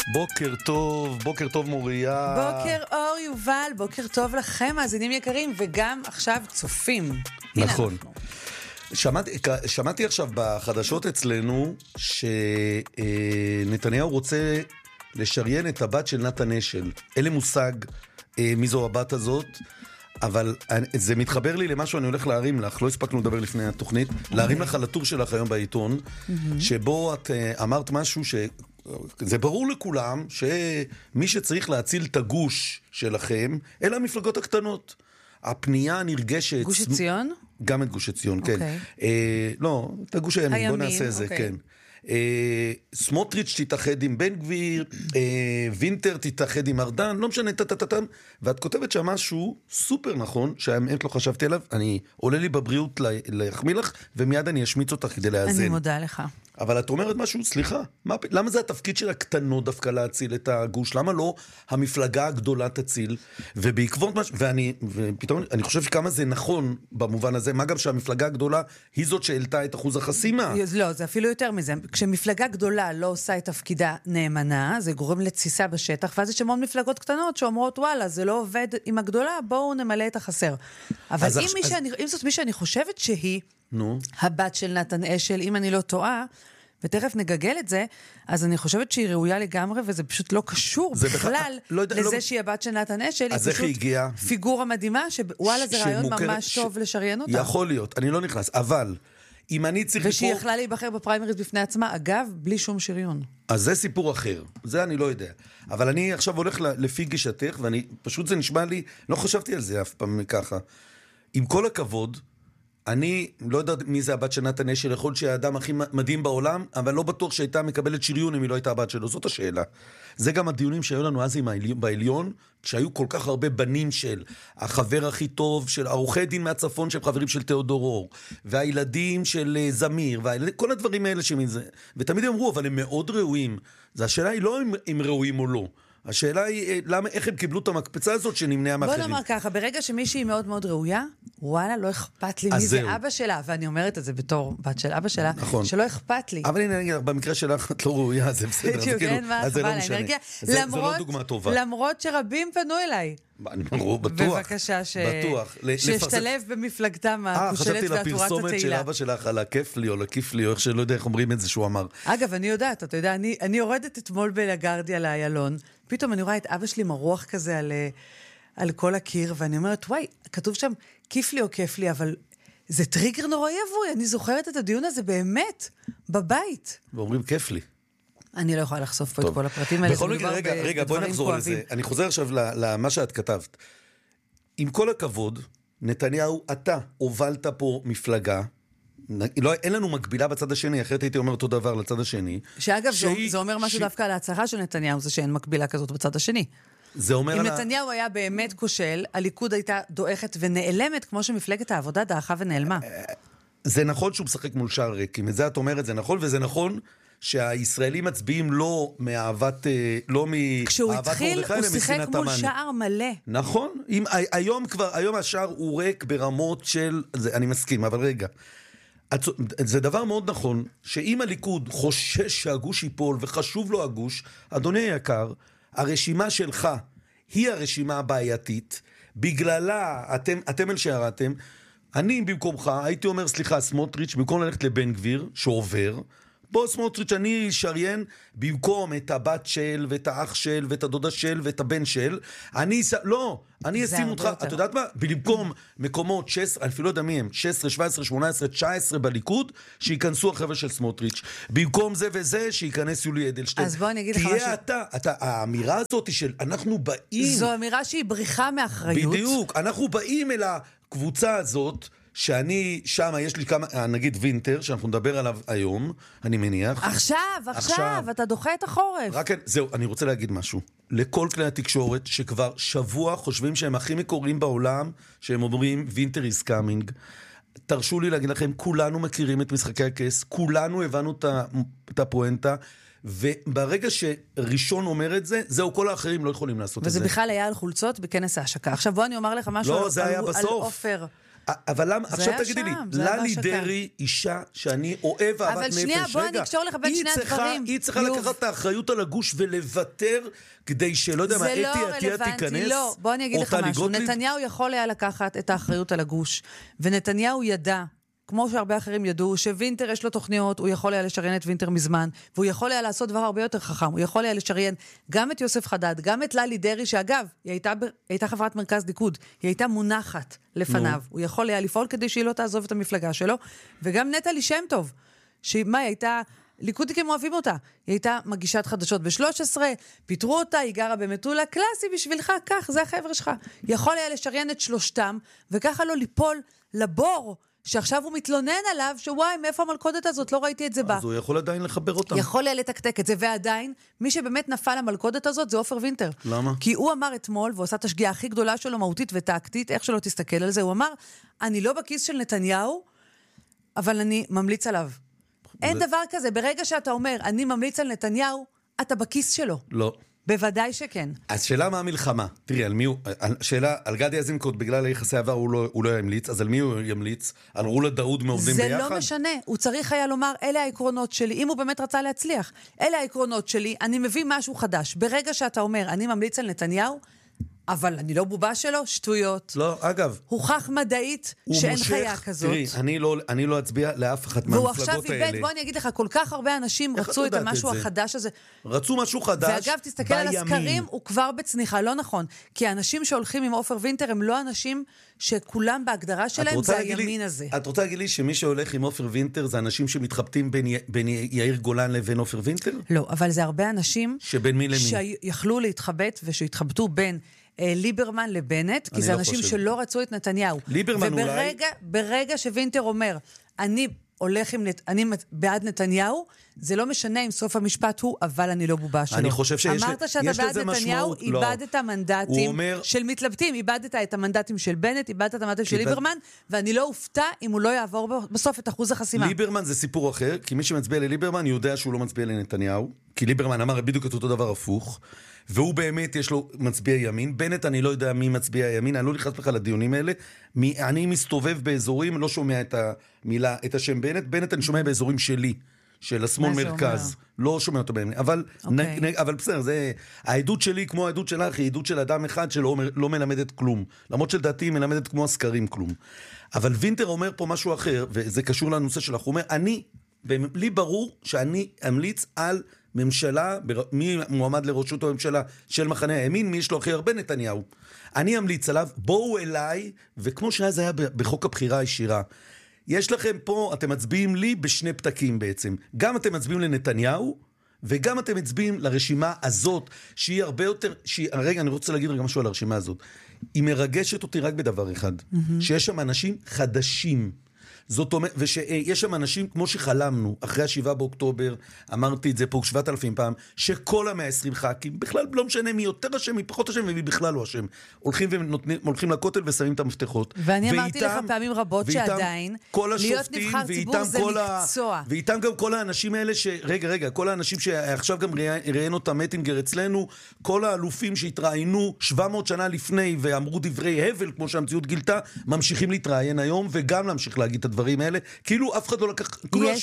בוקר טוב מוריה. בוקר אור יובל, בוקר טוב לכם מאזינים יקרים, וגם עכשיו צופים. נכון. שמעתי עכשיו בחדשות אצלנו שנתניהו רוצה לשריין את הבת של נתן אשל. אין לי מושג מי זו הבת הזאת, אבל זה מתחבר לי למשהו אני הולך להרים לך, לא הספקנו לדבר לפני התוכנית, להרים לך על הטור שלך היום בעיתון, שבו את אמרת משהו זה ברור לכולם שמי שצריך להציל את הגוש שלכם, אלה המפלגות הקטנות. הפנייה הנרגשת... גוש עציון? גם את גוש עציון, כן. לא, את הגוש הימין, בוא נעשה זה, כן. סמוטריץ' תתאחד עם בן גביר, וינטר תתאחד עם ארדן, לא משנה, ואת כותבת שם משהו סופר נכון, שהאמת לא חשבתי עליו, אני עולה לי בבריאות להחמיא לך, ומיד אני אשמיץ אותך כדי לאזן. אני מודה לך. אבל את אומרת משהו, סליחה, למה זה התפקיד של הקטנות דווקא להציל את הגוש? למה לא המפלגה הגדולה תציל? ובעקבות משהו, ופתאום אני חושב שכמה זה נכון במובן הזה, מה גם שהמפלגה הגדולה היא זאת שהעלתה את אחוז החסימה. לא, זה אפילו יותר מזה. כשמפלגה גדולה לא עושה את תפקידה נאמנה, זה גורם לתסיסה בשטח, ואז יש המון מפלגות קטנות שאומרות, וואלה, זה לא עובד עם הגדולה, בואו נמלא את החסר. אבל אם זאת מי שאני חושבת שהיא, הבת של נתן אשל, אם אני לא טועה, ותכף נגגל את זה, אז אני חושבת שהיא ראויה לגמרי, וזה פשוט לא קשור בכלל לזה שהיא הבת של נתן אשל, היא פשוט פיגורה מדהימה, שוואלה זה רעיון ממש טוב לשריין אותה. יכול להיות, אני לא נכנס, אבל אם אני צריך... ושהיא יכלה להיבחר בפריימריז בפני עצמה, אגב, בלי שום שריון. אז זה סיפור אחר, זה אני לא יודע. אבל אני עכשיו הולך לפי גישתך, ואני פשוט זה נשמע לי, לא חשבתי על זה אף פעם ככה. עם כל הכבוד, אני לא יודע מי זה הבת של נתן אשל, יכול שהאדם הכי מדהים בעולם, אבל לא בטוח שהייתה מקבלת שריון אם היא לא הייתה הבת שלו, זאת השאלה. זה גם הדיונים שהיו לנו אז בעליון, כשהיו כל כך הרבה בנים של החבר הכי טוב, של עורכי דין מהצפון, שהם חברים של תיאודור אור, והילדים של זמיר, כל הדברים האלה שמזה, ותמיד הם אמרו, אבל הם מאוד ראויים. אז השאלה היא לא אם ראויים או לא. השאלה היא, איך הם קיבלו את המקפצה הזאת שנמנעה מאחרים? בוא נאמר ככה, ברגע שמישהי מאוד מאוד ראויה, וואלה, לא אכפת לי מי זה אבא שלה, ואני אומרת את זה בתור בת של אבא שלה, שלא אכפת לי. אבל הנה, במקרה שלך את לא ראויה, זה בסדר, אז זה לא משנה. זה לא דוגמה טובה. למרות שרבים פנו אליי. אני אומר, בטוח. בבקשה, שישתלב במפלגתם הכושלת והתורת התהילה. חשבתי לפרסומת של אבא שלך על הכיף לי או לכיף לי, או איך שלא יודע איך אומרים את זה שהוא אמר. אגב, אני יודעת, אתה יודע, אני יורדת אתמול בלגרדיה לאיילון, פתאום אני רואה את אבא שלי מרוח כזה על כל הקיר, ואני אומרת, וואי, כתוב שם כיף לי או כיף לי, אבל זה טריגר נוראי עבורי, אני זוכרת את הדיון הזה באמת, בבית. ואומרים כיף לי. אני לא יכולה לחשוף פה את כל הפרטים האלה. בכל מקרה, רגע, בואי נחזור לזה. אני חוזר עכשיו למה שאת כתבת. עם כל הכבוד, נתניהו, אתה הובלת פה מפלגה, אין לנו מקבילה בצד השני, אחרת הייתי אומר אותו דבר לצד השני. שאגב, זה אומר משהו דווקא על ההצהרה של נתניהו, זה שאין מקבילה כזאת בצד השני. אם נתניהו היה באמת כושל, הליכוד הייתה דועכת ונעלמת, כמו שמפלגת העבודה דעכה ונעלמה. זה נכון שהוא משחק מול שער ריק, אם את זה את אומרת, זה נכון, וזה נכון שהישראלים מצביעים לא מאהבת, לא מאהבת כשהוא התחיל, הוא שיחק מול שער מלא. נכון, היום השער הוא ריק ברמות של, אני מסכים, אבל רגע, זה דבר מאוד נכון, שאם הליכוד חושש שהגוש ייפול וחשוב לו הגוש, אדוני היקר, הרשימה שלך היא הרשימה הבעייתית, בגללה אתם אל שערתם, אני במקומך הייתי אומר, סליחה, סמוטריץ', במקום ללכת לבן גביר, שעובר, בוא סמוטריץ', אני שריין במקום את הבת של, ואת האח של, ואת הדודה של, ואת הבן של, אני אשים אותך, את יודעת מה? במקום מקומות 16, אני אפילו לא יודע מי הם, 16, 17, 18, 19 בליכוד, שיכנסו החבר'ה של סמוטריץ'. במקום זה וזה, שיכנס יולי אדלשטיין. אז בוא אני אגיד לך משהו. תהיה אתה, האמירה הזאת של, אנחנו באים... זו אמירה שהיא בריחה מאחריות. בדיוק, אנחנו באים אל הקבוצה הזאת, שאני, שם יש לי כמה, נגיד וינטר, שאנחנו נדבר עליו היום, אני מניח. עכשיו, אתה דוחה את החורף. זהו, אני רוצה להגיד משהו. לכל כלי התקשורת, שכבר שבוע חושבים שהם הכי מקוריים בעולם, שהם אומרים, וינטר is coming. תרשו לי להגיד לכם, כולנו מכירים את משחקי הכס, כולנו הבנו את הפואנטה, וברגע שראשון אומר את זה, זהו, כל האחרים לא יכולים לעשות את זה. וזה בכלל היה על חולצות בכנס ההשקה. עכשיו בוא אני אומר לך משהו לא, זה היה בסוף. אבל למה, עכשיו תגידי לי, ללי דרי, אישה שאני אוהב אהבת נפש, אבל שנייה, בוא אני אקשור לך בין שני הדברים. היא צריכה לקחת את האחריות על הגוש ולוותר, כדי שלא יודע מה, אתי עטיה תיכנס, לא, בוא אני אגיד לך משהו, נתניהו יכול היה לקחת את האחריות על הגוש, ונתניהו ידע, כמו שהרבה אחרים ידעו, שווינטר יש לו תוכניות, הוא יכול היה לשריין את וינטר מזמן, והוא יכול היה לעשות דבר הרבה יותר חכם, הוא יכול היה לשריין גם את יוסף חדד, גם את ללי דרי, שאגב, היא הייתה חברת מרכז ליכוד, היא הייתה מונחת לפניו, הוא יכול היה לפעול כדי שהיא לא תעזוב את המפלגה שלו, וגם נטלי שם טוב, שהיא הייתה, ליכודיקים אוהבים אותה, היא הייתה מגישת חדשות ב-13, פיתרו אותה, היא גרה במטולה, קלאסי בשבילך, כך, זה החבר'ה שלך. יכול היה לשריין את שלושתם, וככה לא ליפול לבור, שעכשיו הוא מתלונן עליו, שוואי, מאיפה המלכודת הזאת? לא ראיתי את זה בה. אז הוא יכול עדיין לחבר אותם. יכול לתקתק את זה, ועדיין, מי שבאמת נפל למלכודת הזאת, זה עופר וינטר. למה? כי הוא אמר אתמול, ועושה את השגיאה הכי גדולה שלו, מהותית וטקטית, איך שלא תסתכל על זה, הוא אמר, אני לא בכיס של נתניהו, אבל אני ממליץ עליו. אין דבר כזה, ברגע שאתה אומר, אני ממליץ על נתניהו, אתה בכיס שלו. לא. בוודאי שכן. אז שאלה מה המלחמה? תראי, על מי הוא... שאלה, על גדי איזנקוט, בגלל היחסי עבר הוא לא ימליץ, אז על מי הוא ימליץ? על רולה דאוד מעובדים ביחד? זה לא משנה, הוא צריך היה לומר, אלה העקרונות שלי, אם הוא באמת רצה להצליח. אלה העקרונות שלי, אני מביא משהו חדש. ברגע שאתה אומר, אני ממליץ על נתניהו, אבל אני לא בובה שלו, שטויות. לא, אגב. הוכח מדעית שאין חיה כזאת. תראי, אני לא אצביע לאף אחת מהמפלגות האלה. והוא עכשיו איבד, בוא אני אגיד לך, כל כך הרבה אנשים רצו את המשהו החדש הזה. רצו משהו חדש. ואגב, תסתכל על הסקרים, הוא כבר בצניחה, לא נכון. כי האנשים שהולכים עם עופר וינטר, הם לא אנשים שכולם בהגדרה שלהם, זה הימין הזה. את רוצה להגיד לי שמי שהולך עם עופר וינטר, זה אנשים שמתחבטים בין יאיר גולן לבין עופר וינטר? לא, אבל זה הרבה אנשים שיכלו להתחבט ושהתחבטו בין ליברמן לבנט, כי זה אנשים שלא רצו את נתניהו. ליברמן אולי... וברגע שווינטר אומר, אני בעד נתניהו, זה לא משנה אם סוף המשפט הוא, אבל אני לא בובה שלו. אני חושב שיש... אמרת שאתה בעד נתניהו, איבדת מנדטים של מתלבטים, איבדת את המנדטים של בנט, איבדת את המנדטים של ליברמן, ואני לא אופתע אם הוא לא יעבור בסוף את אחוז החסימה. ליברמן זה סיפור אחר, כי מי שמצביע לליברמן יודע שהוא לא מצביע לנתניהו, כי ליברמן אמר בדיוק את אותו דבר הפוך, והוא באמת יש לו מצביע ימין. בנט אני לא יודע מי מצביע ימין, אני לא נכנס בכלל לדיונים האלה. אני מסתובב באזורים, לא שומע את המילה, את השם בנט. בנט אני שומע באזורים שלי, של השמאל מרכז. לא שומע אותו באמת. אבל בסדר, זה העדות שלי כמו העדות שלך, היא עדות של אדם אחד שלא מלמדת כלום. למרות שלדעתי היא מלמדת כמו הסקרים כלום. אבל וינטר אומר פה משהו אחר, וזה קשור לנושא שלך. הוא אומר, לי ברור שאני אמליץ על ממשלה, מי מועמד לראשות הממשלה של מחנה הימין, מי יש לו הכי הרבה? נתניהו. אני אמליץ עליו, בואו אליי, וכמו שאז היה בחוק הבחירה הישירה, יש לכם פה, אתם מצביעים לי בשני פתקים בעצם. גם אתם מצביעים לנתניהו, וגם אתם מצביעים לרשימה הזאת, שהיא הרבה יותר, רגע, אני רוצה להגיד רגע משהו על הרשימה הזאת. היא מרגשת אותי רק בדבר אחד, שיש שם אנשים חדשים, זאת אומרת, ושיש שם אנשים כמו שחלמנו, אחרי 7 באוקטובר, אמרתי את זה פה 7,000 פעם, שכל 120 ח"כים, בכלל לא משנה מי יותר אשם, מי פחות אשם ומי בכלל לא אשם, הולכים לכותל ושמים את המפתחות. ואני אמרתי לך פעמים רבות שעדיין, להיות נבחר ציבור זה מקצוע. ואיתם גם כל האנשים האלה רגע, כל האנשים שעכשיו גם ראיין אותם מטינגר אצלנו, כל האלופים שהתראיינו 700 שנה לפני ואמרו דברי הבל, כמו שהמציאות גילתה, ממשיכים להתראיין היום וגם להמשיך להגיד את הדברים האלה, כאילו אף אחד לא לקח,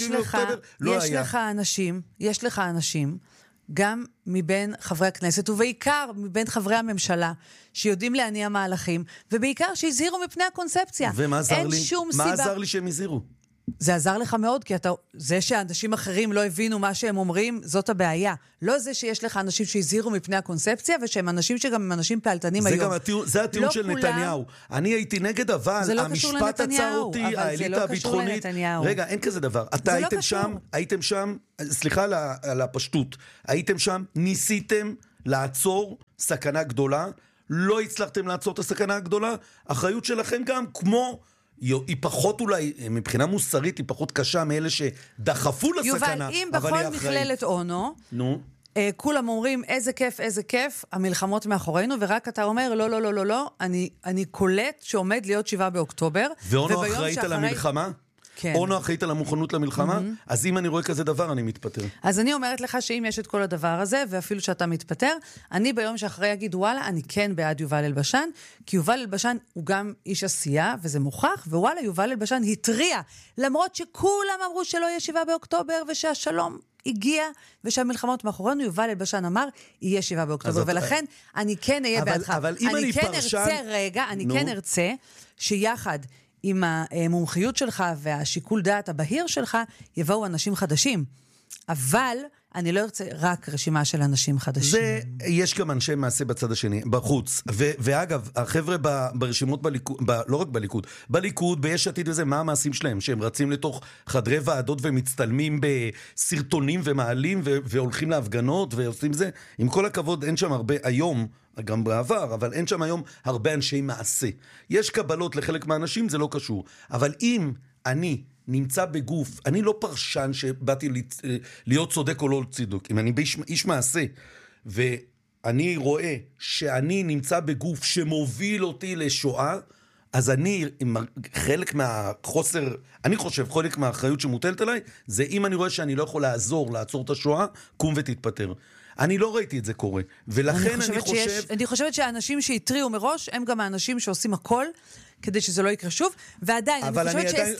יש לך אנשים, גם מבין חברי הכנסת, ובעיקר מבין חברי הממשלה, שיודעים להניע מהלכים, ובעיקר שהזהירו מפני הקונספציה. ומה עזר לי שהם הזהירו? זה עזר לך מאוד, כי זה שאנשים אחרים לא הבינו מה שהם אומרים, זאת הבעיה. לא זה שיש לך אנשים שהזהירו מפני הקונספציה, ושהם אנשים שגם הם אנשים פעלתנים היום. זה הטיעון של נתניהו. אני הייתי נגד, אבל המשפט עצר אותי, האליטה הביטחונית. רגע, אין כזה דבר. אתה הייתם שם, סליחה על הפשטות, הייתם שם, ניסיתם לעצור סכנה גדולה, לא הצלחתם לעצור את הסכנה הגדולה, אחריות שלכם גם כמו... היא פחות אולי, מבחינה מוסרית, היא פחות קשה מאלה שדחפו לסכנה, יובל, אם בכל מכללת אונו, כולם אומרים, איזה כיף, המלחמות מאחורינו, ורק אתה אומר, לא, אני קולט שעומד להיות 7 באוקטובר. ואונו אחראית על המלחמה? כן. אורנה אחראית על המוכנות למלחמה, אז אם אני רואה כזה דבר, אני מתפטר. אז אני אומרת לך שאם יש את כל הדבר הזה, ואפילו שאתה מתפטר, אני ביום שאחרי אגיד, וואלה, אני כן בעד יובל אלבשן, כי יובל אלבשן הוא גם איש עשייה, וזה מוכח, ווואלה, יובל אלבשן התריע, למרות שכולם אמרו שלא יהיה 7 באוקטובר, ושהשלום הגיע, ושהמלחמות מאחורינו, יובל אלבשן אמר, יהיה 7 באוקטובר, ולכן אני כן אהיה בעדך. אבל אם אני כן פרשן... ארצה, רגע, אני כן ארצה שיחד עם המומחיות שלך והשיקול דעת הבהיר שלך, יבואו אנשים חדשים. אבל אני לא ארצה רק רשימה של אנשים חדשים. יש גם אנשי מעשה בצד השני, בחוץ. ואגב, החבר'ה ברשימות בליכוד, לא רק בליכוד, בליכוד, ביש עתיד וזה, מה המעשים שלהם? שהם רצים לתוך חדרי ועדות ומצטלמים בסרטונים ומעלים והולכים להפגנות ועושים זה. עם כל הכבוד, אין שם הרבה היום, גם בעבר, אבל אין שם היום הרבה אנשי מעשה. יש קבלות לחלק מהאנשים, זה לא קשור. אבל אם אני נמצא בגוף, אני לא פרשן שבאתי להיות צודק או לא צודק, אם אני איש מעשה, ואני רואה שאני נמצא בגוף שמוביל אותי לשואה, אז אני, חלק מהחוסר, אני חושב, חלק מהאחריות שמוטלת עליי, זה אם אני רואה שאני לא יכול לעצור את השואה, קום ותתפטר. אני לא ראיתי את זה קורה, ולכן אני חושבת שהאנשים שהטריעו מראש, הם גם האנשים שעושים הכל, כדי שזה לא יקרה שוב, ועדיין, אני חושבת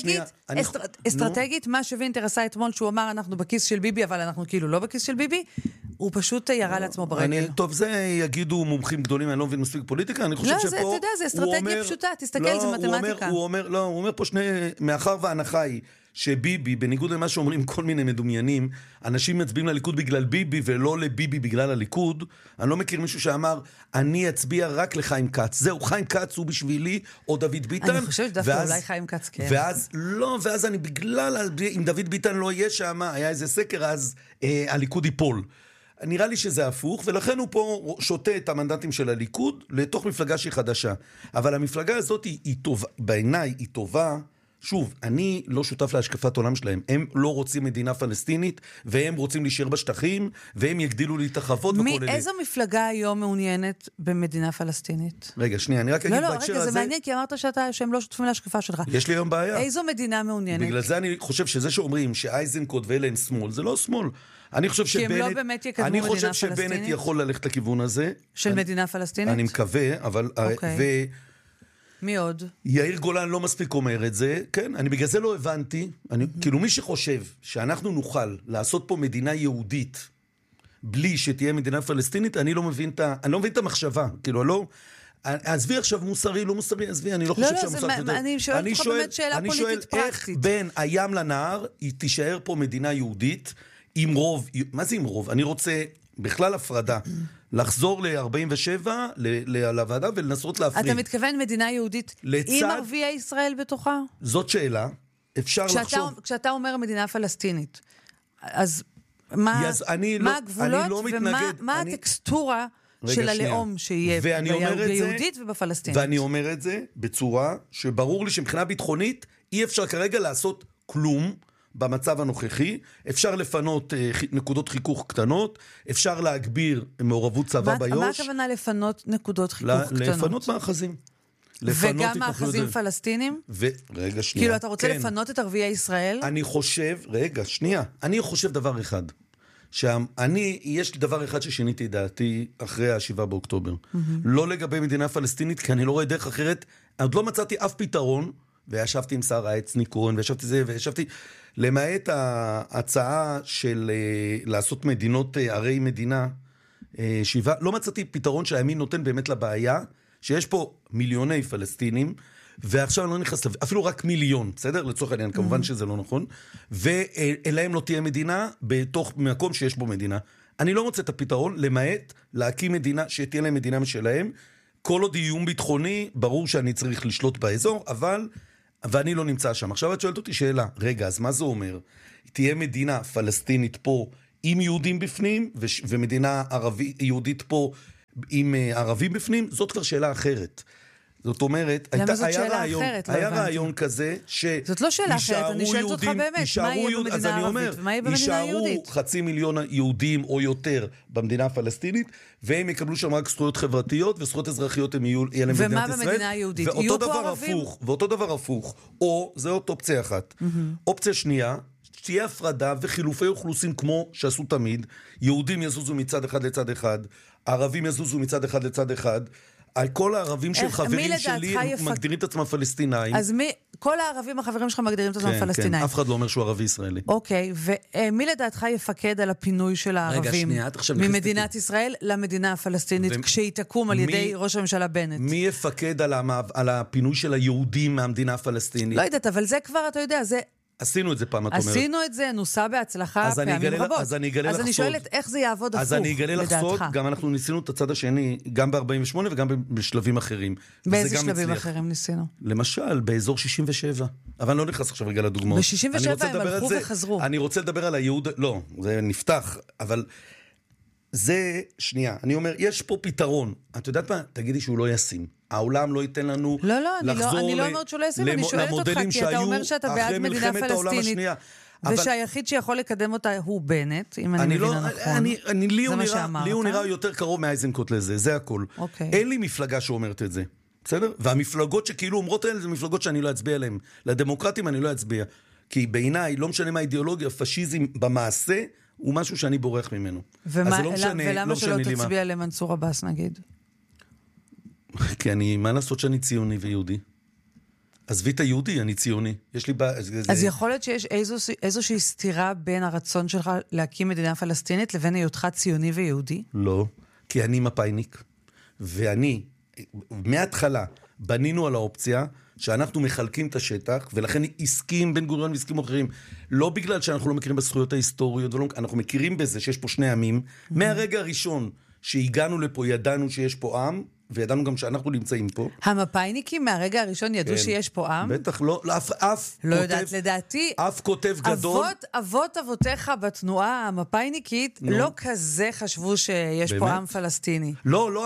שאסטרטגית, מה שווינטר עשה אתמול, שהוא אמר, אנחנו בכיס של ביבי, אבל אנחנו כאילו לא בכיס של ביבי, הוא פשוט ירה לעצמו ברגל. טוב, זה יגידו מומחים גדולים, אני לא מבין מספיק פוליטיקה, אני חושב שפה... לא, אתה יודע, זה אסטרטגיה פשוטה, תסתכל, זה מתמטיקה. הוא אומר פה מאחר וההנחה היא, שביבי, בניגוד למה שאומרים כל מיני מדומיינים, אנשים מצביעים לליכוד בגלל ביבי ולא לביבי בגלל הליכוד. אני לא מכיר מישהו שאמר, אני אצביע רק לחיים כץ. זהו, חיים כץ הוא בשבילי, או דוד ביטן. אני חושבת דווקא אולי חיים כץ, כן. ואז אני בגלל, אם דוד ביטן לא יהיה שם, היה איזה סקר, אז הליכוד ייפול. נראה לי שזה הפוך, ולכן הוא פה שותה את המנדטים של הליכוד לתוך מפלגה שהיא חדשה. אבל המפלגה הזאת היא טובה, בעיניי היא טובה, שוב, אני לא שותף להשקפת עולם שלהם. הם לא רוצים מדינה פלסטינית, והם רוצים להישאר בשטחים, והם יגדילו לי את החוות וכל אלה. מאיזו מפלגה היום מעוניינת במדינה פלסטינית? רגע, שנייה, אני רק אגיד בהקשר הזה... רגע, זה מעניין, כי אמרת שהם לא שותפים להשקפה שלך. יש לי היום בעיה. איזו מדינה מעוניינת? בגלל זה אני חושב שזה שאומרים שאייזנקוט ואלה הם שמאל, זה לא שמאל. אני חושב שבנט... כי הם לא באמת יקדמו מדינה פלסטינית? אני חושב שבנט יכול ללכת לכיוון הזה. של מדינה פלסטינית? אני מקווה, אבל... מי עוד? יאיר גולן לא מספיק אומר את זה, כן, אני בגלל זה לא הבנתי, כאילו מי שחושב שאנחנו נוכל לעשות פה מדינה יהודית, בלי שתהיה מדינה פלסטינית, אני לא מבין את המחשבה, כאילו לא, עזבי עכשיו מוסרי, לא מוסרי, עזבי, אני לא חושב שהמוסר יותר. אני שואלת אותך באמת שאלה פוליטית פרקטית. איך בין הים לנהר, היא תישאר פה מדינה יהודית, עם רוב, מה זה עם רוב? אני רוצה בכלל הפרדה. לחזור ל-47, לוועדה, ולנסות להפריד. אתה מתכוון מדינה יהודית עם ערביי ישראל בתוכה? זאת שאלה. אפשר לחשוב... כשאתה אומר מדינה פלסטינית, אז מה הגבולות ומה הטקסטורה של הלאום שיהיה ביהודית ובפלסטינית? ואני אומר את זה בצורה שברור לי שמבחינה ביטחונית אי אפשר כרגע לעשות כלום, במצב הנוכחי, אפשר לפנות נקודות חיכוך קטנות, אפשר להגביר מעורבות צבא ביוש. מה הכוונה לפנות נקודות חיכוך קטנות? לפנות מאחזים. וגם מאחזים פלסטינים? רגע, שנייה. כאילו, אתה רוצה לפנות את ערביי ישראל? אני חושב, רגע, שנייה. אני חושב דבר אחד. יש דבר אחד ששיניתי דעתי אחרי ה-7 באוקטובר. לא לגבי מדינה פלסטינית, כי אני לא רואה דרך אחרת. עוד לא מצאתי אף פתרון, וישבתי עם שר העצניקון, וישבתי למעט ההצעה של לעשות מדינות, ערי מדינה, לא מצאתי פתרון שהימין נותן באמת לבעיה, שיש פה מיליוני פלסטינים, ועכשיו אני לא נכנס, אפילו רק מיליון, בסדר? לצורך העניין, כמובן שזה לא נכון, ואליהם לא תהיה מדינה, בתוך מקום שיש בו מדינה. אני לא מוצא את הפתרון, למעט להקים מדינה, שתהיה להם מדינה משלהם, כל עוד איום ביטחוני, ברור שאני צריך לשלוט באזור, ואני לא נמצא שם. עכשיו את שואלת אותי שאלה, רגע, אז מה זה אומר? תהיה מדינה פלסטינית פה עם יהודים בפנים, ומדינה יהודית פה עם ערבים בפנים? זאת כבר שאלה אחרת. זאת אומרת, למה זאת שאלה אחרת? היה רעיון כזה, זאת לא שאלה אחרת, אני שואלת אותך באמת, מה יהיה במדינה הערבית ומה יהיה במדינה היהודית? יישארו 500,000 יהודים או יותר במדינה הפלסטינית, והם יקבלו שם רק זכויות חברתיות, וזכויות אזרחיות הם יהיו להם במדינת ישראל. ומה במדינה היהודית? יהיו פה ערבים? ואותו דבר הפוך, או, זה אופציה אחת. אופציה שנייה, שתהיה הפרדה וחילופי אוכלוסין כמו שעשו תמיד, יהודים יזוזו מצד אחד לצד אחד, ערבים יזוזו מצד אחד לצד אחד, כל הערבים של חברים שלי מגדירים את עצמם פלסטינאים. אז כל הערבים החברים שלך מגדירים את עצמם פלסטינאים. כן, אף אחד לא אומר שהוא ערבי ישראלי. אוקיי, ומי לדעתך יפקד על הפינוי של הערבים ממדינת ישראל למדינה הפלסטינית כשהיא תקום על ידי ראש הממשלה בנט? מי יפקד על הפינוי של היהודים מהמדינה הפלסטינית? לא יודעת, אבל זה כבר, אתה יודע, זה... עשינו את זה פעם, את אומרת. עשינו את זה, נוסע בהצלחה פעמים רבות. אז אני אגלה לך סוד. אז אני שואלת איך זה יעבוד הפוך, לדעתך. אז אני אגלה לך סוד, גם אנחנו ניסינו את הצד השני, גם ב-48 וגם בשלבים אחרים. באיזה שלבים אחרים ניסינו? למשל, באזור 67. אבל אני לא נכנס עכשיו רגע לדוגמאות. ב-67 הם הלכו וחזרו. אני רוצה לדבר על הייעוד, לא, זה נפתח, אבל זה, שנייה, אני אומר, יש פה פתרון. את יודעת מה? תגידי שהוא לא ישים. העולם לא ייתן לנו לחזור אני לא אומרת שהוא לא ישים, אני שואלת אותך, כי אתה אומר שאתה בעד מדינה פלסטינית, ושהיחיד שיכול לקדם אותה הוא בנט, אם אני מבינה נכון. לי הוא נראה יותר קרוב מאייזנקוט לזה, זה הכל. אין לי מפלגה שאומרת את זה, בסדר? והמפלגות שכאילו אומרות האלה, זה מפלגות שאני לא אצביע עליהן. לדמוקרטים אני לא אצביע. כי בעיניי, לא משנה מה האידיאולוגיה, פשיזם במעשה, הוא משהו שאני בורח ממנו. ולמה שלא תצביע למנסור עבאס, נגיד? כי מה לעשות שאני ציוני ויהודי? עזבי את היהודי, אני ציוני. יש לי אז יכול להיות שיש איזושהי סתירה בין הרצון שלך להקים מדינה פלסטינית לבין היותך ציוני ויהודי? לא, כי אני מפאיניק. ואני, מההתחלה, בנינו על האופציה שאנחנו מחלקים את השטח, ולכן עסקים בין גוריון ועסקים אחרים. לא בגלל שאנחנו לא מכירים בזכויות ההיסטוריות, אנחנו מכירים בזה שיש פה שני עמים. מהרגע הראשון שהגענו לפה, ידענו שיש פה עם, וידענו גם שאנחנו נמצאים פה. המפאיניקים מהרגע הראשון ידעו שיש פה עם? בטח, לא, אף לא יודעת, לדעתי, אף כותב גדול. אבות אבותיך בתנועה המפאיניקית לא כזה חשבו שיש פה עם פלסטיני. לא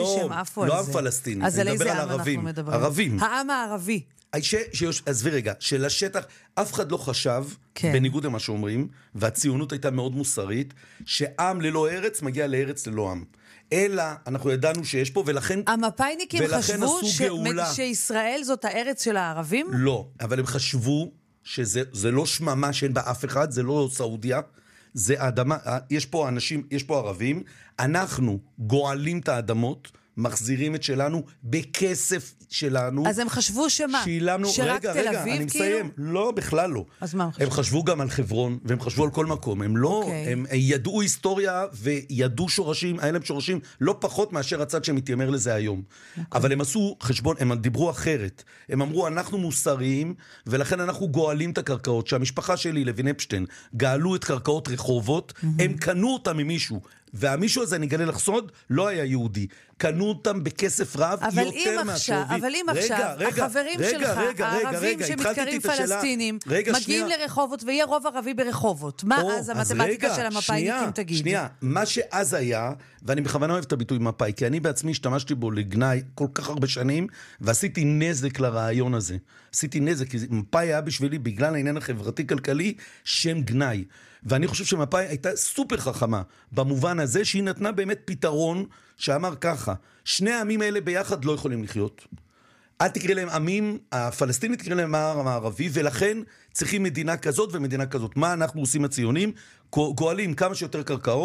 עם זה. פלסטיני. אז על איזה עם אנחנו מדברים? ערבים. העם הערבי. עזבי רגע, שלשטח אף אחד לא חשב, בניגוד למה שאומרים, והציונות הייתה מאוד מוסרית, שעם ללא ארץ מגיע לארץ ללא עם. אלא אנחנו ידענו שיש פה, ולכן המפאיניקים חשבו שישראל זאת הארץ של הערבים? לא, אבל הם חשבו שזה לא שממה שאין בה אף אחד, זה לא סעודיה, זה האדמה, יש פה אנשים, יש פה ערבים, אנחנו גואלים את האדמות, מחזירים את שלנו בכסף שלנו. אז הם חשבו שמה? שרק תל אביב אני מסיים. לא, בכלל לא. אז מה הם חשבו? הם חשבו גם על חברון, והם חשבו על כל מקום. הם לא, הם ידעו היסטוריה וידעו שורשים, היה להם שורשים לא פחות מאשר הצד שמתיימר לזה היום. אבל הם עשו חשבון, הם דיברו אחרת. הם אמרו, אנחנו מוסריים, ולכן אנחנו גואלים את הקרקעות. שהמשפחה שלי, לוין אפשטיין, גאלו את קרקעות רחובות, הם קנו אותם ממישהו. והמישהו הזה, אני אגלה לך סוד, לא היה יהודי. קנו אותם בכסף רב יותר מהשווי. אבל אם עכשיו, החברים שלך, הערבים שמתקראים פלסטינים, מגיעים לרחובות, ויהיה רוב ערבי ברחובות. מה אז המתמטיקה של המפאיניקים תגיד? שנייה, מה שאז היה, ואני בכוונה אוהב את הביטוי מפאי, כי אני בעצמי השתמשתי בו לגנאי כל כך הרבה שנים, ועשיתי נזק לרעיון הזה. עשיתי נזק, כי מפאי היה בשבילי, בגלל העניין החברתי-כלכלי, שם גנאי. ואני חושב שמפאי הייתה סופר חכמה, במובן הזה שהיא נתנה באמת פתרון שאמר ככה, שני העמים האלה ביחד לא יכולים לחיות. אל תקרא להם עמים, הפלסטינית תקרא להם הערבי, ולכן צריכים מדינה כזאת ומדינה כזאת. מה אנחנו עושים הציונים? גואלים כמה שיותר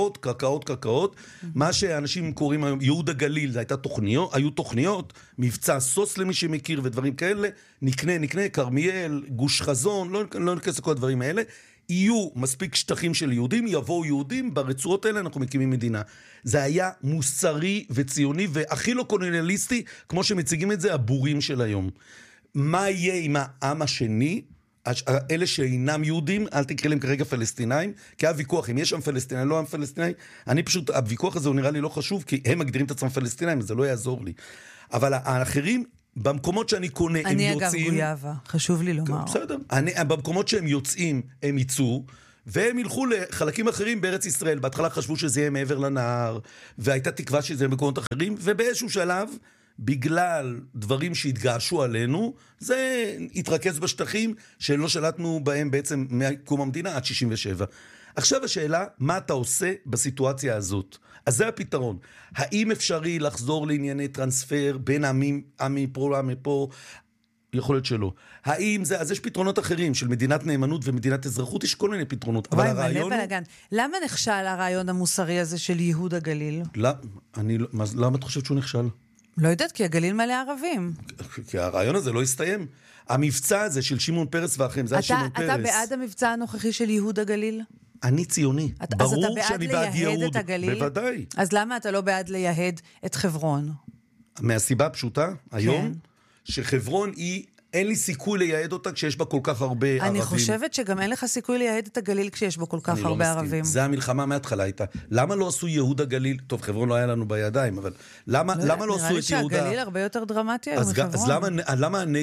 קרקעות. מה שאנשים קוראים היום ייהוד הגליל, היו תוכניות, מבצע סוס למי שמכיר ודברים כאלה, נקנה, כרמיאל, גוש חזון, לא נכנס לכל הדברים האלה, יהיו מספיק שטחים של יהודים, יבואו יהודים, ברצועות האלה אנחנו מקימים מדינה. זה היה מוסרי וציוני, והכי לא קולוניאליסטי, כמו שמציגים את זה, הבורים של היום. מה יהיה עם העם השני? אלה שאינם יהודים, אל תקרא להם כרגע פלסטינאים, כי הוויכוח, אם יש שם פלסטינאים, לא עם פלסטינאים, אני פשוט, הוויכוח הזה הוא נראה לי לא חשוב, כי הם מגדירים את עצמם פלסטינאים, זה לא יעזור לי. אבל האחרים, במקומות שאני קונה, הם יוצאים... אני אגב גויאבה, חשוב לי לומר. בסדר. במקומות שהם יוצאים, הם ייצאו, והם ילכו לחלקים אחרים בארץ ישראל. בהתחלה חשבו שזה יהיה מעבר לנהר, והייתה תקווה שזה יהיה במקומות אחרים, ובאיזשהו שלב בגלל דברים שהתגעשו עלינו, זה התרכז בשטחים שלא שלטנו בהם בעצם מקום המדינה עד 67. עכשיו השאלה, מה אתה עושה בסיטואציה הזאת? אז זה הפתרון. האם אפשרי לחזור לענייני טרנספר בין עמים מפה מפה? יכול להיות שלא. האם זה, אז יש פתרונות אחרים של מדינת נאמנות ומדינת אזרחות, יש כל מיני פתרונות. אבל הרעיון הוא... למה נכשל הרעיון המוסרי הזה של ייהוד הגליל? למה את חושבת שהוא נכשל? לא יודעת, כי הגליל מלא ערבים. כי הרעיון הזה לא הסתיים. המבצע הזה של שמעון פרס ואחרים, זה היה שמעון פרס. אתה בעד המבצע הנוכחי של ייהוד הגליל? אני ציוני. ברור שאני בעד ייהוד. בוודאי. אז למה אתה לא בעד לייהד את חברון? מהסיבה הפשוטה, היום, שחברון היא, אין לי סיכוי לייהד אותה כשיש בה כל כך הרבה ערבים. אני חושבת שגם אין לך סיכוי לייהד את הגליל כשיש בו כל כך הרבה ערבים. זה המלחמה מההתחלה הייתה. למה לא עשו ייהוד הגליל? טוב, חברון לא היה לנו בידיים, אבל למה לא עשו את יהודה? נראה לי שהגליל הרבה יותר דרמטי היום מחברון. אז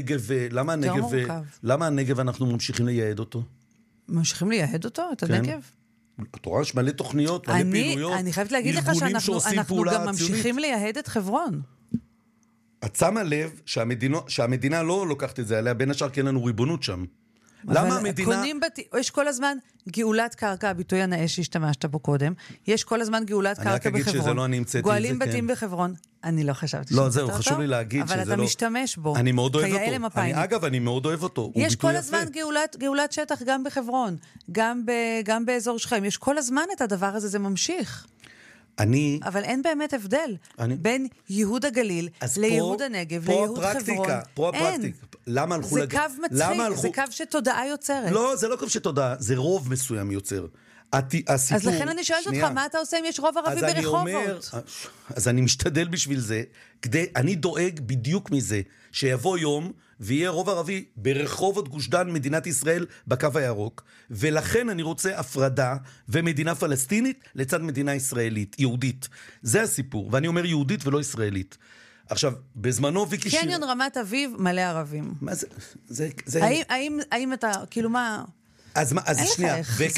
למה הנגב אנחנו ממשיכים לייהד אותו? ממשיכים לייהד אותו? את הנגב? התורה יש מלא תוכניות, מלא פעילויות. אני חייבת להגיד לך שאנחנו גם ממשיכים לייהד את חברון. את שמה לב שהמדינה לא לוקחת את זה עליה, בין השאר כי אין לנו ריבונות שם. למה המדינה... יש כל הזמן גאולת קרקע, הביטוי הנאה שהשתמשת בו קודם, יש כל הזמן גאולת קרקע בחברון. אני רק אגיד שזה לא אני המצאתי. גואלים בתים בחברון. אני לא חשבתי לא, זהו, חשוב לי להגיד שזה לא... אבל אתה משתמש בו. אני מאוד אוהב אותו. אגב, אני מאוד אוהב אותו. יש כל הזמן גאולת שטח גם בחברון, גם באזור שכם. יש כל הזמן את הדבר הזה, זה ממשיך. אבל אין באמת הבדל בין ייהוד הגליל לייהוד הנגב, לייהוד חברון. פה הפרקטיקה. למה הלכו... זה קו מצחיק, זה קו שתודעה יוצרת. לא, זה לא קו שתודעה, זה רוב מסוים יוצר. אז לכן אני שואלת אותך, מה אתה עושה אם יש רוב ערבי ברחובות? אז אני משתדל בשביל זה, אני דואג בדיוק מזה, שיבוא יום ויהיה רוב ערבי ברחובות גוש דן, מדינת ישראל, בקו הירוק, ולכן אני רוצה הפרדה ומדינה פלסטינית לצד מדינה ישראלית, יהודית. זה הסיפור, ואני אומר יהודית ולא ישראלית. עכשיו, בזמנו ויקי שיר... קניון רמת אביב מלא ערבים. מה זה? האם אתה, כאילו מה... אז שנייה,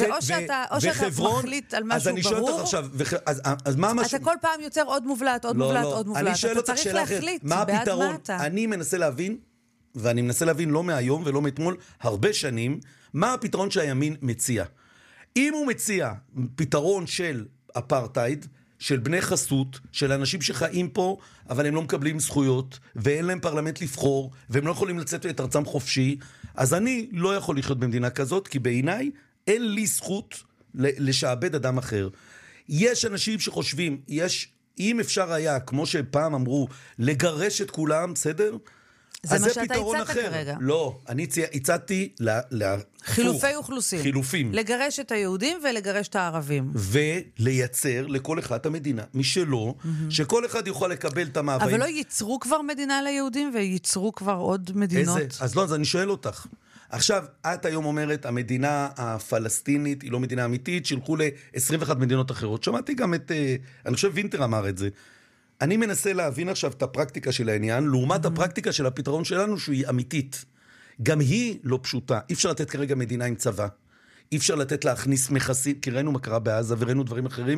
או שאתה מחליט על משהו ברור, אז אני שואל אותך עכשיו, אז מה משהו? אתה כל פעם יוצר עוד מובלעת, עוד מובלעת, עוד מובלעת. אתה צריך להחליט בעד מה אתה. אני מנסה להבין, ואני מנסה להבין לא מהיום ולא מאתמול, הרבה שנים, מה הפתרון שהימין מציע. אם הוא מציע פתרון של אפרטייד, של בני חסות, של אנשים שחיים פה, אבל הם לא מקבלים זכויות, ואין להם פרלמנט לבחור, והם לא יכולים לצאת את ארצם חופשי, אז אני לא יכול לחיות במדינה כזאת, כי בעיניי אין לי זכות לשעבד אדם אחר. יש אנשים שחושבים, אם אפשר היה, כמו שפעם לגרש את כולם, בסדר? זה מה שאתה הצעת כרגע. לא, אני הצעתי חילופי אוכלוסין. חילופים. לגרש את היהודים ולגרש את הערבים. ולייצר לכל אחד את המדינה, משלו, שכל אחד יוכל לקבל את המאוויים. אבל לא ייצרו כבר מדינה ליהודים וייצרו כבר עוד מדינות? אז אני שואל אותך. עכשיו, את היום אומרת, המדינה הפלסטינית היא לא מדינה אמיתית, שילכו ל-21 מדינות אחרות. שמעתי גם אני חושב וינטר אמר את זה. אני מנסה להבין עכשיו את הפרקטיקה של העניין, לעומת הפרקטיקה של הפתרון שלנו, שהיא אמיתית. גם היא לא פשוטה. אי אפשר לתת כרגע מדינה עם צבא. אי אפשר לתת להכניס מכסים, כי ראינו מה קרה בעזה וראינו דברים אחרים,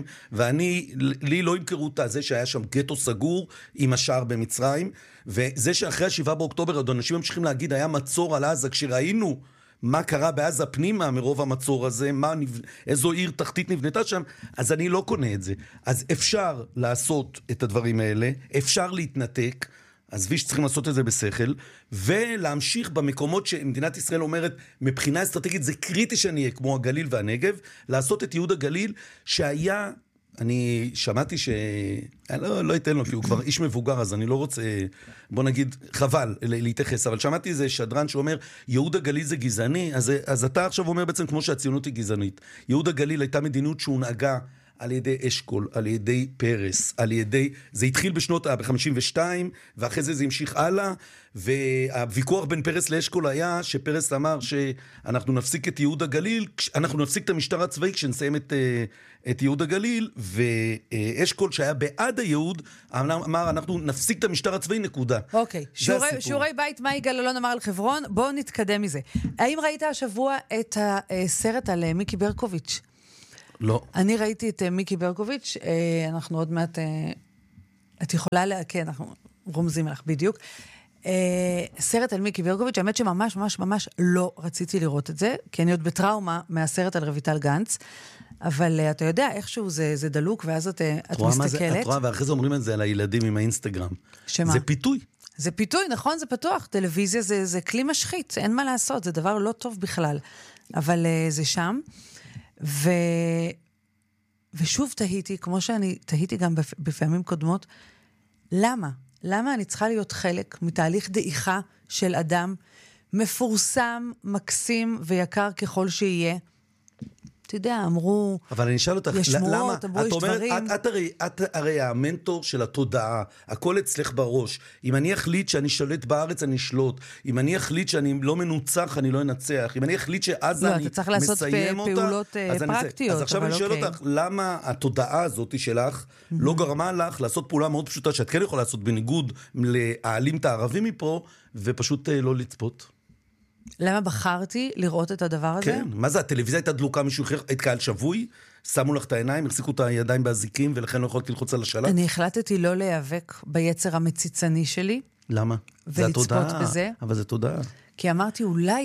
לי לא ימכרו את זה שהיה שם גטו סגור עם השער במצרים, וזה שאחרי 7 באוקטובר, עוד אנשים ממשיכים להגיד, היה מצור על עזה, כשראינו מה קרה בעזה פנימה מרוב המצור הזה, איזו עיר תחתית נבנתה שם, אז אני לא קונה את זה. אז אפשר לעשות את הדברים האלה, אפשר להתנתק, אז וי שצריכים לעשות את זה בשכל, ולהמשיך במקומות שמדינת ישראל אומרת, מבחינה אסטרטגית זה קריטי שאני אהיה, כמו הגליל והנגב, לעשות את ייהוד הגליל, שהיה, אני שמעתי לא אתן לו, כי הוא כבר איש מבוגר, אז אני לא רוצה, בוא נגיד, חבל להתייחס, אבל שמעתי איזה שדרן שאומר, ייהוד הגליל זה גזעני, אז אתה עכשיו אומר בעצם כמו שהציונות היא גזענית. ייהוד הגליל הייתה מדיניות שהונהגה על ידי אשכול, על ידי פרס, זה התחיל ב-52, ואחרי זה המשיך הלאה, והוויכוח בין פרס לאשכול היה, שפרס אמר שאנחנו נפסיק את ייהוד הגליל, אנחנו נפסיק את המשטר הצבאי כשנסיים את ייהוד הגליל, ואשכול שהיה בעד הייהוד, אמר אנחנו נפסיק את המשטר הצבאי, נקודה. אוקיי, שיעורי בית, מה יגאל אלון אמר על חברון, בואו נתקדם מזה. האם ראית השבוע את הסרט על מיקי ברקוביץ'? לא. אני ראיתי את מיקי ברקוביץ', אנחנו עוד מעט, את יכולה להקן, רומזים לך, בדיוק. סרט על מיקי ברקוביץ', האמת שממש ממש ממש לא רציתי לראות את זה, כי אני עוד בטראומה מהסרט על רויטל גנץ, אבל אתה יודע, איכשהו זה דלוק, ואז את מסתכלת. את רואה, ואחרי זה אומרים את זה על הילדים עם האינסטגרם. שמה? זה פיתוי. זה פיתוי, נכון, זה פתוח. טלוויזיה זה כלי משחית, אין מה לעשות, זה דבר לא טוב בכלל. אבל זה שם. ושוב תהיתי, כמו שאני תהיתי גם בפעמים קודמות, למה? למה אני צריכה להיות חלק מתהליך דעיכה של אדם מפורסם, מקסים ויקר ככל שיהיה? אתה יודע, אמרו, אבל אני אשאל אותך, למה? אמרו, יש דברים. את הרי המנטור של התודעה, הכל אצלך בראש. אם אני אחליט שאני שולט בארץ, אני אשלוט. אם אני אחליט שאני לא מנוצח, אני לא אנצח. אם אני אחליט שאז אני מסיים אותה, פעולות פרקטיות. אז עכשיו אני שואל אותך, למה התודעה הזאת שלך לא גרמה לך לעשות פעולה מאוד פשוטה, שאת כן יכולה לעשות בניגוד להעלים את הערבים מפה, ופשוט לא לצפות? למה בחרתי לראות את הדבר הזה? כן, מה זה? הטלוויזיה הייתה דלוקה מישהו אחר, היית קהל שבוי, שמו לך את העיניים, החזיקו את הידיים באזיקים, ולכן לא יכולתי ללחוץ על השלט? אני החלטתי לא להיאבק ביצר המציצני שלי. למה? ולצפות בזה. אבל זה תודעה. כי אמרתי, אולי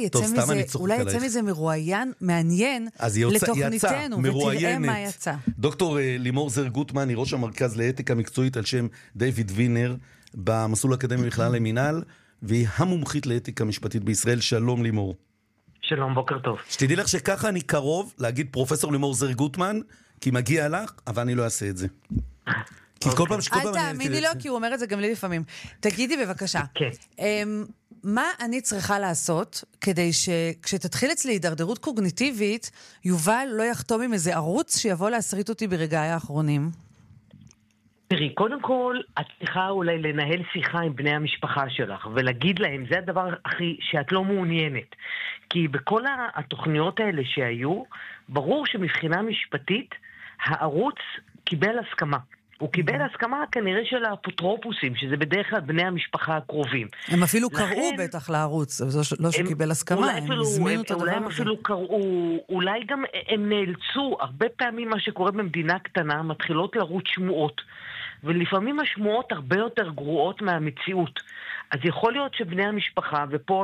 יצא מזה מרואיין מעניין לתוכניתנו, ותראה מה יצא. דוקטור לימור זר גוטמן, היא ראש המרכז לאתיקה מקצועית על שם דיוויד וינר, במסלול האקדמי בכלל למינהל, והיא המומחית לאתיקה משפטית בישראל. שלום לימור. שלום, בוקר טוב. שתדעי לך שככה אני קרוב להגיד פרופסור לימור זר גוטמן, כי מגיע לך, אבל אני לא אעשה את זה. כי כל פעם אל תאמיני לו, כי הוא אומר את זה גם לי לפעמים. תגידי בבקשה. כן. מה אני צריכה לעשות כדי שכשתתחיל אצלי הידרדרות קוגניטיבית, יובל לא יחתום עם איזה ערוץ שיבוא להסריט אותי ברגעי האחרונים? תראי, קודם כל, את צריכה אולי לנהל שיחה עם בני המשפחה שלך, ולהגיד להם, זה הדבר הכי שאת לא מעוניינת. כי בכל התוכניות האלה שהיו, ברור שמבחינה משפטית, הערוץ קיבל הסכמה. הוא קיבל הסכמה כנראה של האפוטרופוסים, שזה בדרך כלל בני המשפחה הקרובים. הם אפילו קראו בטח לערוץ, לא שקיבל הסכמה, הם הזמינו את הדבר הזה. אולי הם אפילו קראו, אולי גם הם נאלצו, הרבה פעמים מה שקורה במדינה קטנה, מתחילות לרוץ שמועות. ולפעמים השמועות הרבה יותר גרועות מהמציאות. אז יכול להיות שבני המשפחה, ופה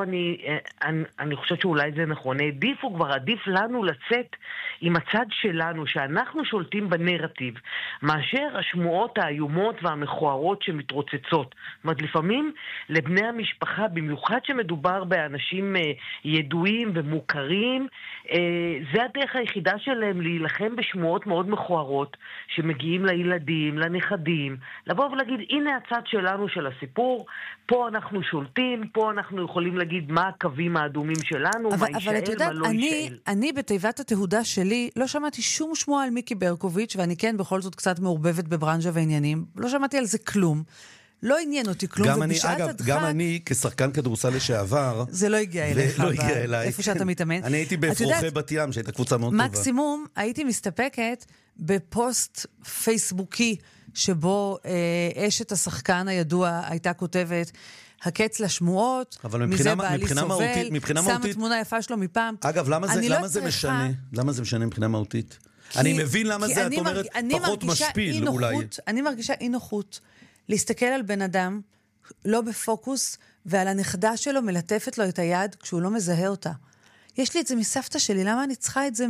אני חושבת שאולי זה נכון, עדיף לנו לצאת עם הצד שלנו, שאנחנו שולטים בנרטיב, מאשר השמועות האיומות והמכוערות שמתרוצצות. זאת אומרת, לפעמים לבני המשפחה, במיוחד שמדובר באנשים ידועים ומוכרים, זה הדרך היחידה שלהם להילחם בשמועות מאוד מכוערות, שמגיעים לילדים, לנכדים, לבוא ולהגיד, הנה הצד שלנו של הסיפור, פה אנחנו שולטים, פה אנחנו יכולים להגיד מה הקווים האדומים שלנו, מה יישאל, מה לא יישאל. אני בתיבת התהודה שלי לא שמעתי שום שמועה על מיקי ברקוביץ', ואני כן בכל זאת קצת מעורבבת בברנז'ה ועניינים, לא שמעתי על זה כלום. לא עניין אותי כלום, ובשעת הדחק... גם אני, כשחקן כדורסל לשעבר... זה לא הגיע אליך, לא הגיע אליי. איפה שאתה מתאמן. אני הייתי באפרוחי בת ים, שהייתה קבוצה מאוד טובה. מקסימום, הייתי מסתפקת בפוסט פייסבוקי, שבו אשת השחקן הידוע הייתה כותבת, הקץ לשמועות, מזה בעלי סובל, שמה תמונה יפה שלו מפעם. אגב, למה זה משנה? למה זה משנה מבחינה מהותית? אני מבין למה זה, את אומרת, פחות משפיל אולי. אני מרגישה אי נוחות להסתכל על בן אדם, לא בפוקוס, ועל הנכדה שלו מלטפת לו את היד כשהוא לא מזהה אותה. יש לי את זה מסבתא שלי, למה אני צריכה את זה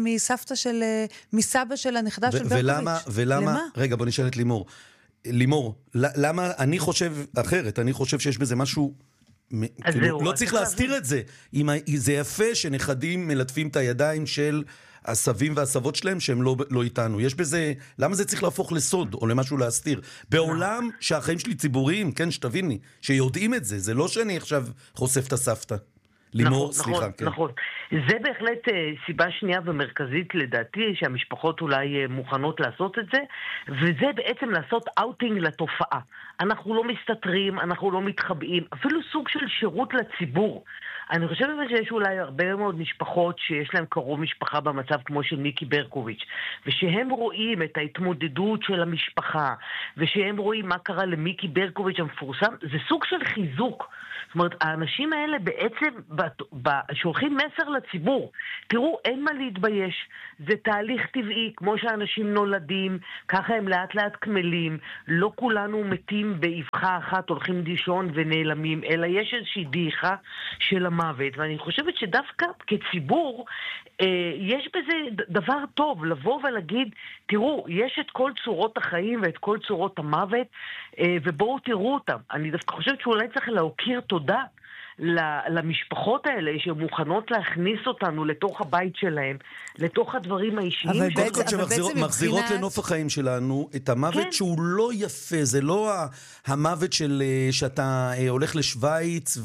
מסבא של הנכדה של ברקוביץ'? ולמה? רגע, בוא נשאל את לימור, למה אני חושב אחרת? אני חושב שיש בזה משהו, לא צריך להסתיר את זה. זה יפה שנכדים מלטפים את הידיים של הסבים והסבות שלהם שהם לא איתנו. יש בזה, למה זה צריך להפוך לסוד או למשהו להסתיר? בעולם שהחיים שלי ציבוריים, כן, שתביני, שיודעים את זה, זה לא שאני עכשיו חושף את הסבתא. לימור, סליחה. נכון. זה בהחלט סיבה שנייה ומרכזית לדעתי, שהמשפחות אולי מוכנות לעשות את זה, וזה בעצם לעשות אאוטינג לתופעה. אנחנו לא מסתתרים, אנחנו לא מתחבאים, אפילו סוג של שירות לציבור. אני חושבת שיש אולי הרבה מאוד משפחות שיש להם קרוב משפחה במצב כמו של מיקי ברקוביץ', ושהם רואים את ההתמודדות של המשפחה, ושהם רואים מה קרה למיקי ברקוביץ' המפורסם, זה סוג של חיזוק. זאת אומרת, האנשים האלה בעצם שולחים מסר לציבור. תראו, אין מה להתבייש. זה תהליך טבעי, כמו שאנשים נולדים, ככה הם לאט לאט כמלים. לא כולנו מתים באבחה אחת, הולכים לישון ונעלמים, אלא יש איזושהי דעיכה של המוות. ואני חושבת שדווקא כציבור, יש בזה דבר טוב, לבוא ולהגיד, תראו, יש את כל צורות החיים ואת כל צורות המוות, ובואו תראו אותם. אני דווקא חושבת שאולי צריך להוקיר תודה למשפחות האלה שמוכנות להכניס אותנו לתוך הבית שלהם, לתוך הדברים האישיים. אבל בעצם שמחזירות לנוף החיים שלנו את המוות שהוא לא יפה, זה לא המוות של שאתה הולך לשוויץ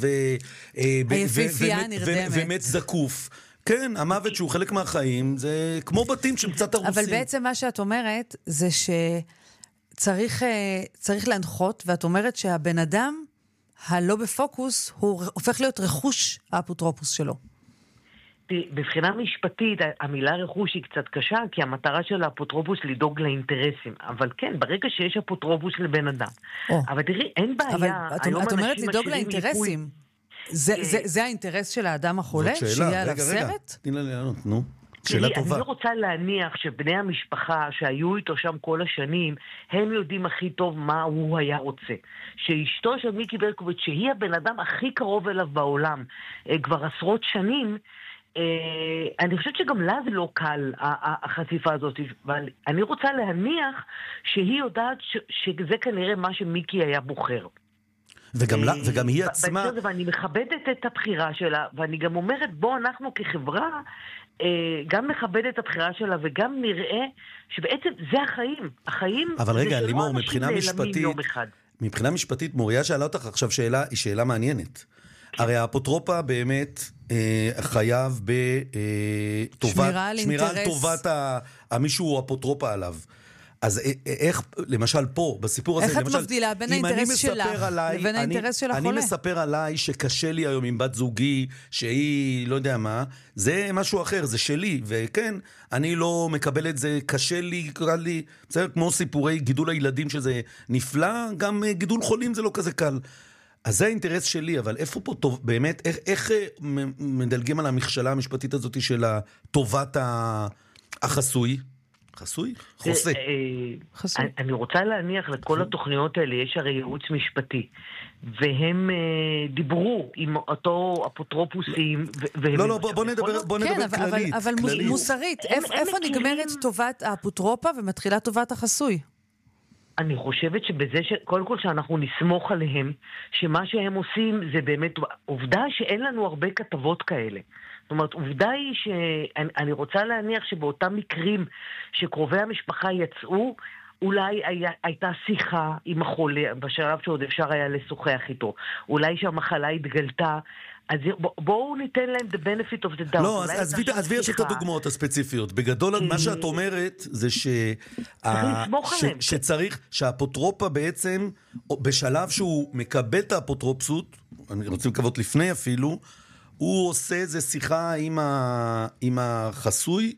ומת זקוף. כן, המוות שהוא חלק מהחיים, זה כמו בתים שהם קצת הרוסים. אבל בעצם מה שאת אומרת זה שצריך להנחות, ואת אומרת שהבן אדם הלא בפוקוס, הוא הופך להיות רכוש האפוטרופוס שלו. בבחינה משפטית, המילה רכוש היא קצת קשה, כי המטרה של האפוטרופוס לדאוג לאינטרסים. אבל כן, ברגע שיש אפוטרופוס לבן אדם. אבל תראי, אין בעיה. אבל את אומרת לדאוג לאינטרסים. זה האינטרס של האדם החולה? שיהיה עליו סרט? תני לה לענות, נו. שאלה טובה. אני רוצה להניח שבני המשפחה שהיו איתו שם כל השנים, הם יודעים הכי טוב מה הוא היה רוצה. שאשתו של מיקי ברקוביץ', שהיא הבן אדם הכי קרוב אליו בעולם, כבר עשרות שנים, אני חושבת שגם לה זה לא קל, החשיפה הזאת. אבל אני רוצה להניח שהיא יודעת שזה כנראה מה שמיקי היה בוחר. וגם היא עצמה... ואני מכבדת את הבחירה שלה, ואני גם אומרת, בוא אנחנו כחברה גם נכבד את הבחירה שלה, וגם נראה שבעצם זה החיים. החיים... אבל רגע, לימור, מבחינה משפטית, מוריה שאלה אותך עכשיו שאלה, היא שאלה מעניינת. הרי האפוטרופה באמת חייב שמירה על טובת מישהו אפוטרופה עליו. אז איך, למשל פה, בסיפור הזה, איך את מבדילה בין האינטרס שלך לבין האינטרס של החולה? אני מספר עליי שקשה לי היום עם בת זוגי, שהיא לא יודע מה, זה משהו אחר, זה שלי, וכן, אני לא מקבל את זה, קשה לי, קרה לי, בסדר, כמו סיפורי גידול הילדים שזה נפלא, גם גידול חולים זה לא כזה קל. אז זה האינטרס שלי, אבל איפה פה טוב, באמת, איך מדלגים על המכשלה המשפטית הזאת של טובת החסוי? חסוי? חוסה. אני רוצה להניח לכל התוכניות האלה, יש הרי ייעוץ משפטי, והם דיברו עם אותו אפוטרופוסים, לא, בוא נדבר כללית. אבל מוסרית, איפה נגמרת טובת האפוטרופה ומתחילה טובת החסוי? אני חושבת שבזה, קודם כל שאנחנו נסמוך עליהם, שמה שהם עושים זה באמת, עובדה שאין לנו הרבה כתבות כאלה. זאת אומרת, עובדה היא שאני רוצה להניח שבאותם מקרים שקרובי המשפחה יצאו, אולי הייתה שיחה עם החולה, בשלב שעוד אפשר היה לשוחח איתו. אולי שהמחלה התגלתה, אז בואו ניתן להם the benefit of the doubt. לא, אז ביא עכשיו את הדוגמאות הספציפיות. בגדול, מה שאת אומרת זה שצריך, שהאפוטרופה בעצם, בשלב שהוא מקבל את האפוטרופסות, אני רוצה לקוות לפני אפילו, הוא עושה איזו שיחה עם החסוי,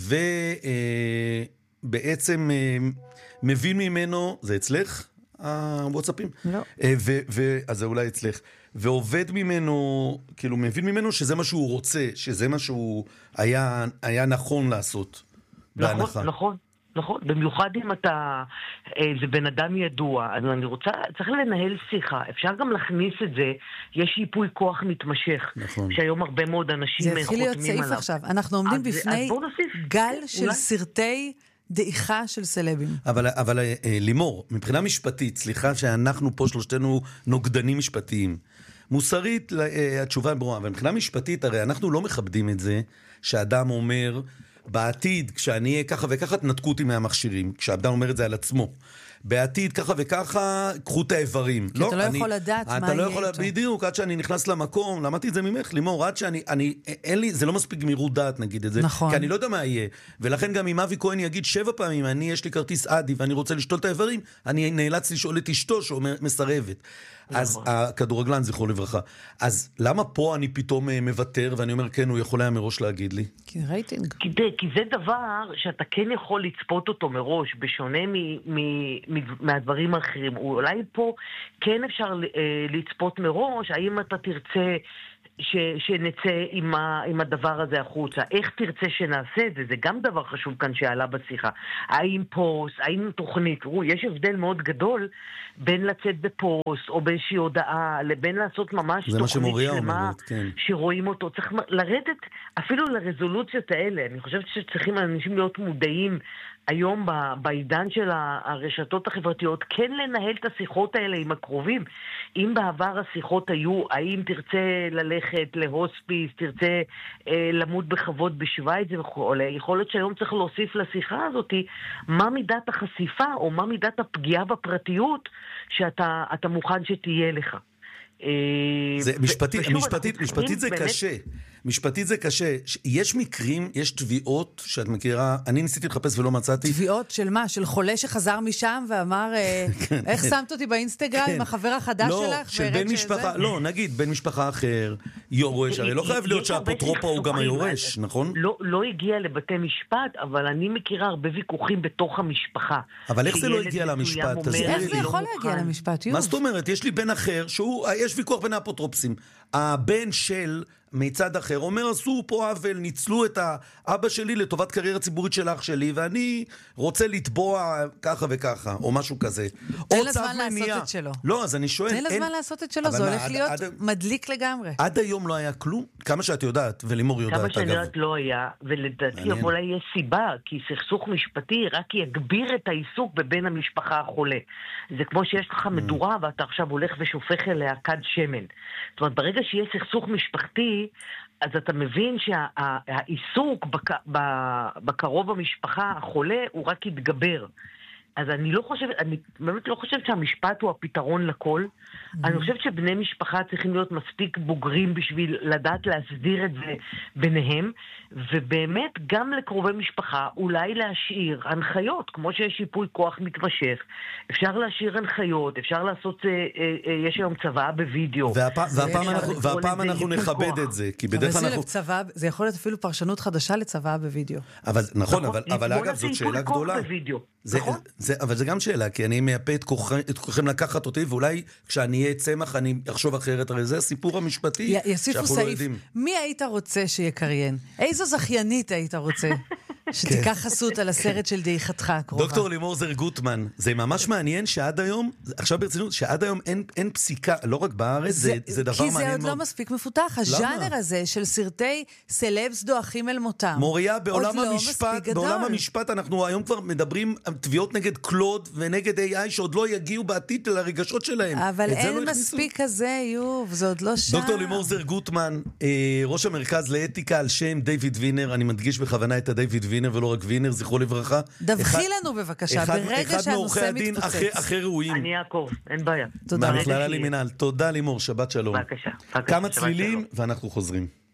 ובעצם מבין ממנו, זה אצלך? הוואטסאפים? לא. אז זה אולי אצלך. ועובד ממנו, כאילו מבין ממנו שזה מה שהוא רוצה, שזה מה שהוא היה נכון לעשות. נכון, במיוחד אם אתה, זה בן אדם ידוע, אז אני רוצה, צריך לנהל שיחה, אפשר גם להכניס את זה, יש ייפוי כוח מתמשך, נכון. שהיום הרבה מאוד אנשים חותמים עליו. זה התחיל להיות סעיף עכשיו, אנחנו עומדים בפני גל של סרטי דעיכה של סלבים. אבל לימור, מבחינה משפטית, סליחה שאנחנו פה שלושתנו נוגדנים משפטיים, מוסרית, התשובה ברורה, אבל מבחינה משפטית, הרי אנחנו לא מכבדים את זה, שאדם אומר, בעתיד, כשאני אהיה ככה וככה, תנתקו אותי מהמכשירים, כשאדם אומר את זה על עצמו. בעתיד, ככה וככה, קחו את האיברים. כי אתה לא יכול לדעת מה יהיה איתו. בדיוק, עד שאני נכנס למקום, למדתי את זה ממך, לימור, עד שאני, אין לי, זה לא מספיק גמירות דעת, נגיד את זה. נכון. כי אני לא יודע מה יהיה. ולכן גם אם אבי כהן יגיד 7 פעמים, יש לי כרטיס אדי ואני רוצה לשתול את האיברים, אני נאלץ לשאול את אשתו שמסרבת. אז הכדורגלן זכרו לברכה. אז למה פה אני פתאום מוותר ואני אומר כן, הוא יכול היה מראש להגיד לי? כי רייטינג. כי זה דבר שאתה כן יכול לצפות אותו מראש, בשונה מהדברים האחרים. אולי פה כן אפשר לצפות מראש, האם אתה תרצה שנצא עם הדבר הזה החוצה? איך תרצה שנעשה את זה? זה גם דבר חשוב כאן שעלה בשיחה. האם פוסט, האם תוכנית? יש הבדל מאוד גדול בין לצאת בפוסט או באיזושהי הודעה, לבין לעשות ממש תוכנית שלמה שרואים אותו. צריך לרדת אפילו לרזולוציות האלה. אני חושבת שצריכים אנשים להיות מודעים היום בעידן של הרשתות החברתיות, כן לנהל את השיחות האלה עם הקרובים. אם בעבר השיחות היו, האם תרצה ללכת להוספיס, תרצה למות בכבוד בשוויץ וכו', יכול להיות שהיום צריך להוסיף לשיחה הזאת, מה מידת החשיפה או מה מידת הפגיעה בפרטיות שאתה מוכן שתהיה לך. משפטית זה קשה. משפטית זה קשה. יש מקרים, יש תביעות שאת מכירה, אני ניסיתי לחפש ולא מצאתי. תביעות של מה? של חולה שחזר משם ואמר, איך שמת אותי באינסטגרם עם החבר החדש שלך? לא, של בן משפחה, לא, נגיד, בן משפחה אחר, יורש, הרי לא חייב להיות שהאפוטרופו הוא גם היורש, נכון? לא הגיע לבתי משפט, אבל אני מכירה הרבה ויכוחים בתוך המשפחה. אבל איך זה לא הגיע למשפט? איך זה יכול להגיע למשפט? מה זאת אומרת? יש לי בן אחר, יש ויכוח בין האפוטרופסים. הבן של מצד אחר אומר, עשו פה עוול, ניצלו את האבא שלי לטובת קריירה ציבורית של אח שלי, ואני רוצה לתבוע ככה וככה, או משהו כזה. תן לזמן לעשות את שלו. לא, אז אני שואל. תן לזמן לעשות את שלו, זה הולך להיות מדליק לגמרי. עד היום לא היה כלום? כמה שאת יודעת, ולימור יודעת, אגב. כמה שאני יודעת לא היה, ולדעתי אולי יש סיבה, כי סכסוך משפטי רק יגביר את העיסוק בבין המשפחה החולה. זה כמו שיש לך מדורה, ואתה עכשיו הולך ושופך אליה כד שמן. זאת אומרת, ברגע שיהיה סכסוך משפחתי, אז אתה מבין שהעיסוק בקרוב המשפחה החולה הוא רק יתגבר. אז אני באמת לא חושבת שהמשפט הוא הפתרון לכל. אני חושבת שבני משפחה צריכים להיות מספיק בוגרים בשביל לדעת להסדיר את זה ביניהם, ובאמת גם לקרובי משפחה אולי להשאיר הנחיות, כמו שיש שיפוי כוח מתמשך, אפשר להשאיר הנחיות, אפשר לעשות, יש היום צוואה בווידאו. והפעם אנחנו נכבד את זה, כי בדרך כלל אנחנו... זה יכול להיות אפילו פרשנות חדשה לצוואה בווידאו. נכון, אבל אגב זאת שאלה גדולה. אבל זה גם שאלה, כי אני מייפה את כוחכם לקחת אותי, ואולי כשאני אהיה צמח אני אחשוב אחרת, הרי זה הסיפור המשפטי שאנחנו לא יודעים. מי היית רוצה שיקריין? איזו זכיינית היית רוצה שתיקח חסות על הסרט של דעיכתך הקרובה? דוקטור לימור זר גוטמן, זה ממש מעניין שעד היום, עכשיו ברצינות, שעד היום אין פסיקה, לא רק בארץ, זה דבר מעניין מאוד. כי זה עוד לא מספיק מפותח, הז'אנר הזה של סרטי סלבס דועכים אל מותם. מוריה, בעולם המשפט אנחנו היום כבר מדברים על תביעות נגד קלוד ונגד AI שעוד לא יגיעו בעתיד לרגשות שלהם. אבל אין מספיק כזה, יוב, זה עוד לא שם. דוקטור לימור זר גוטמן, ראש המרכז לאתיקה על שם דיוויד וינר, אני מדגיש בכוונה את הדיוויד וינר ולא רק וינר, זכרו לברכה. דווחי לנו בבקשה, ברגע שהנושא מתפוצץ. אחרי ראויים. אני אעקוב, אין בעיה. תודה. מהמכללה למינהל. תודה לימור, שבת שלום. בבקשה. כמה צלילים ואנחנו חוזרים.